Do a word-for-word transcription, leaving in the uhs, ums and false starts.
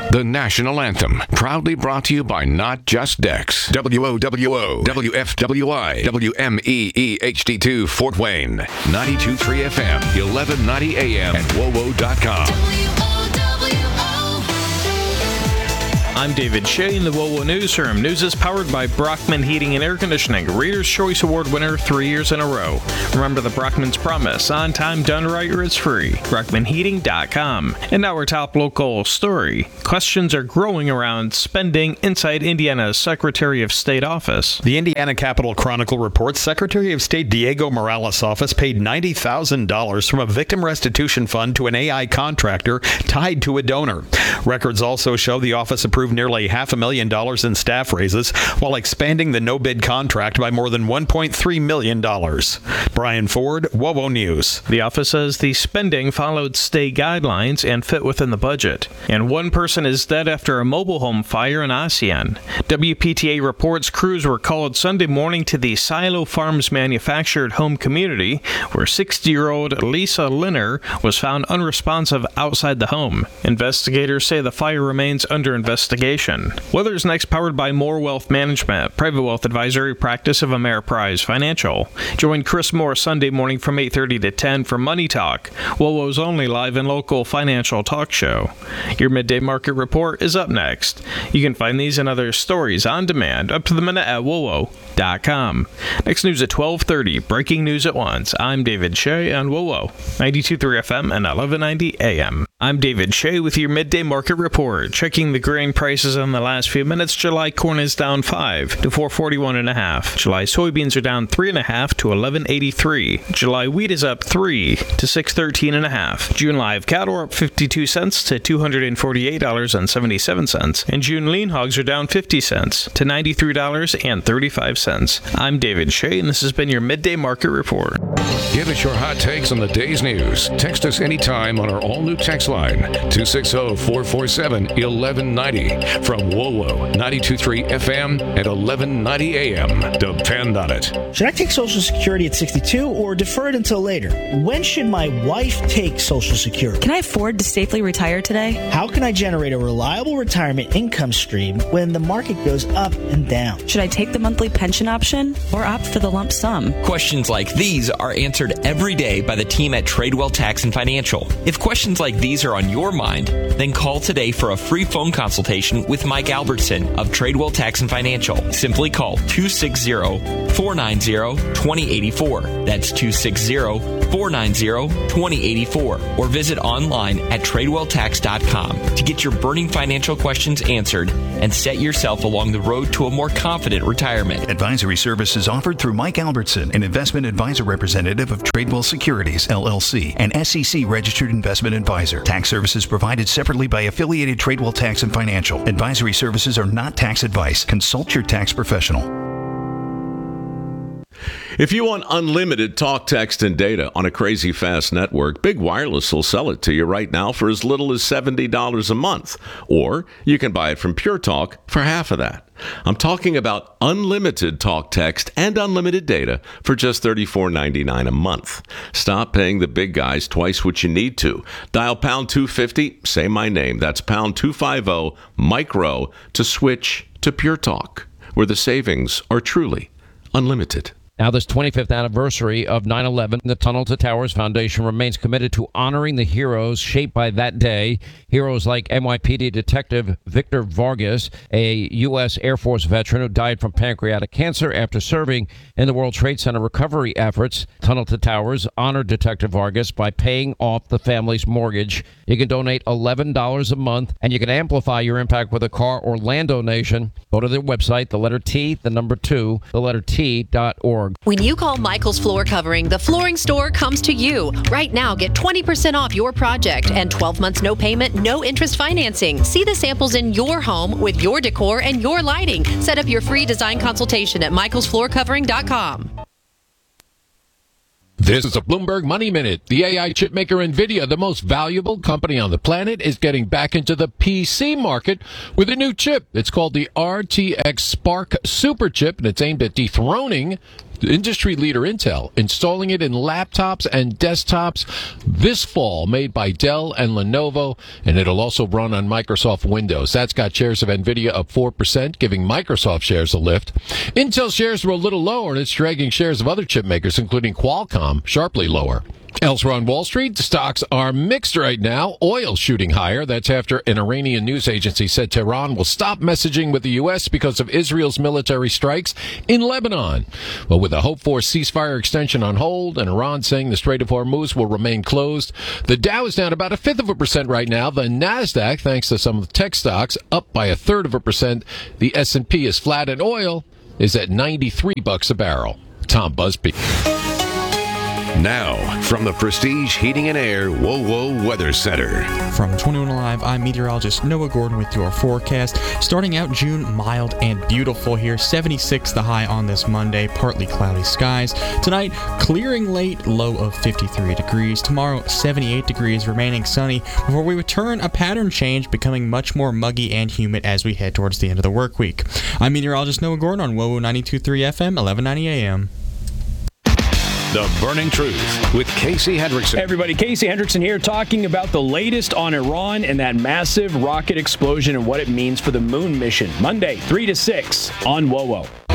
The national anthem, proudly brought to you by Not Just Dex. W O W O, W F W I, W M E E H D two, Fort Wayne. ninety-two point three F M, eleven ninety A M, and W O W O dot com. I'm David Shea in the W O W O Newsroom. News is powered by Brockman Heating and Air Conditioning, Reader's Choice Award winner three years in a row. Remember the Brockman's promise, on time, done right, or it's free. Brockman Heating dot com. And now our top local story. Questions are growing around spending inside Indiana's Secretary of State office. The Indiana Capitol Chronicle reports Secretary of State Diego Morales' office paid ninety thousand dollars from a victim restitution fund to an A I contractor tied to a donor. Records also show the office approved nearly half a million dollars in staff raises while expanding the no-bid contract by more than one point three million dollars. Brian Ford, W O W O News. The office says the spending followed state guidelines and fit within the budget. And one person is dead after a mobile home fire in Ossian. W P T A reports crews were called Sunday morning to the Silo Farms manufactured home community where sixty-year-old Lisa Linner was found unresponsive outside the home. Investigators say the fire remains under investigation. Weather's Next, powered by More Wealth Management, private wealth advisory practice of Ameriprise Financial. Join Chris Moore Sunday morning from eight thirty to ten for Money Talk, W O W O's only live and local financial talk show. Your midday market report is up next. You can find these and other stories on demand up to the minute at W O W O dot com. Next news at twelve thirty, breaking news at once. I'm David Shea on W O W O, ninety-two point three F M and eleven ninety A M. I'm David Shea with your midday market report. Checking the grain prices in the last few minutes. July corn is down five to four forty-one and a half. July soybeans are down three and a half to eleven eighty-three. July wheat is up three to six thirteen and a half. June live cattle are up fifty-two cents to two hundred forty-eight dollars and seventy-seven cents. And June lean hogs are down fifty cents to ninety-three dollars and thirty-five cents. I'm David Shea, and this has been your midday market report. Give us your hot takes on the day's news. Text us anytime on our all-new text line, two six zero, four four seven, one one nine zero. From W O W O, ninety-two point three F M at eleven ninety A M. Depend on it. Should I take Social Security at sixty-two or defer it until later? When should my wife take Social Security? Can I afford to safely retire today? How can I generate a reliable retirement income stream when the market goes up and down? Should I take the monthly pension option or opt for the lump sum? Questions like these are answered every day by the team at Tradewell Tax and Financial. If questions like these are on your mind, then call today for a free phone consultation with Mike Albertson of Tradewell Tax and Financial. Simply call two six zero, four nine zero, two zero eight four. That's two six zero, four nine zero, two zero eight four. Or visit online at tradewell tax dot com to get your burning financial questions answered and set yourself along the road to a more confident retirement. Advisory services offered through Mike Albertson, an investment advisor representative of Tradewell Securities, L L C, an S E C registered investment advisor. Tax services provided separately by affiliated Tradewell Tax and Financial. Advisory services are not tax advice. Consult your tax professional. If you want unlimited talk, text, and data on a crazy fast network, Big Wireless will sell it to you right now for as little as seventy dollars a month. Or you can buy it from Pure Talk for half of that. I'm talking about unlimited talk, text, and unlimited data for just thirty-four ninety-nine a month. Stop paying the big guys twice what you need to. Dial pound two fifty, say my name. That's pound two fifty, micro, to switch to Pure Talk, where the savings are truly unlimited. Now, this twenty-fifth anniversary of nine eleven, the Tunnel to Towers Foundation remains committed to honoring the heroes shaped by that day. Heroes like N Y P D Detective Victor Vargas, a U S Air Force veteran who died from pancreatic cancer after serving in the World Trade Center recovery efforts. Tunnel to Towers honored Detective Vargas by paying off the family's mortgage. You can donate eleven dollars a month, and you can amplify your impact with a car or land donation. Go to their website, the letter T, the number two, the letter T dot org. When you call Michael's Floor Covering, the flooring store comes to you. Right now, get twenty percent off your project and twelve months no payment, no interest financing. See the samples in your home with your decor and your lighting. Set up your free design consultation at michaels floor covering dot com. This is a Bloomberg Money Minute. The A I chipmaker NVIDIA, the most valuable company on the planet, is getting back into the P C market with a new chip. It's called the R T X Spark Super Chip, and it's aimed at dethroning industry leader Intel, installing it in laptops and desktops this fall, made by Dell and Lenovo, and it'll also run on Microsoft Windows. That's got shares of NVIDIA up four percent, giving Microsoft shares a lift. Intel shares were a little lower, and it's dragging shares of other chip makers, including Qualcomm, sharply lower. Elsewhere on Wall Street, the stocks are mixed right now. Oil shooting higher. That's after an Iranian news agency said Tehran will stop messaging with the U S because of Israel's military strikes in Lebanon. Well, with a hoped-for ceasefire extension on hold and Iran saying the Strait of Hormuz will remain closed, the Dow is down about a fifth of a percent right now. The Nasdaq, thanks to some of the tech stocks, up by a third of a percent. The S and P is flat, and oil is at ninety-three bucks a barrel. Tom Busby. Now, from the Prestige Heating and Air WoWo Weather Center. From twenty-one Alive, I'm meteorologist Noah Gordon with your forecast. Starting out June, mild and beautiful here. seventy-six the high on this Monday, partly cloudy skies. Tonight, clearing late, low of fifty-three degrees. Tomorrow, seventy-eight degrees, remaining sunny, before we return a pattern change, becoming much more muggy and humid as we head towards the end of the work week. I'm meteorologist Noah Gordon on WoWo ninety-two point three F M, eleven ninety A M. The Burning Truth with Casey Hendrickson. Hey everybody, Casey Hendrickson here, talking about the latest on Iran and that massive rocket explosion and what it means for the moon mission. Monday, three to six on WoWo.